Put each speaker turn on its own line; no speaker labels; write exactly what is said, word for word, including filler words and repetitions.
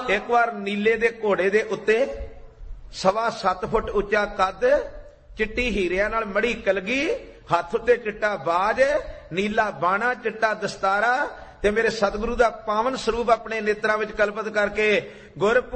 ਇੱਕ ਵਾਰ ਨੀਲੇ ਦੇ ਘੋੜੇ ਦੇ ਉੱਤੇ ਸਵਾ ਸੱਤ ਫੁੱਟ ਉੱਚਾ ਕੱਦ, ਚਿੱਟੀ ਹੀਰਿਆਂ ਨਾਲ ਮੜੀ ਕਲਗੀ, ਹੱਥ ਉੱਤੇ ਚਿੱਟਾ ਬਾਜ, ਨੀਲਾ ਬਾਣਾ, ਚਿੱਟਾ ਦਸਤਾਰਾ ਤੇ ਮੇਰੇ ਸਤਿਗੁਰੂ ਦਾ ਪਾਵਨ ਸਰੂਪ ਆਪਣੇ ਨੇਤਰਾਂ ਵਿੱਚ ਕਲਪਿਤ ਕਰਕੇ ਗੁਰ